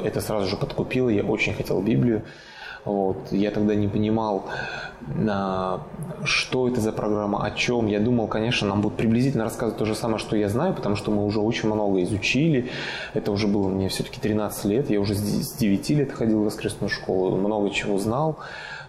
это сразу же подкупило, я очень хотел Библию. Вот. Я тогда не понимал, что это за программа, о чем. Я думал, конечно, нам будут приблизительно рассказывать то же самое, что я знаю, потому что мы уже очень много изучили. Это уже было мне все-таки 13 лет. Я уже с 9 лет ходил в воскресную школу, много чего знал.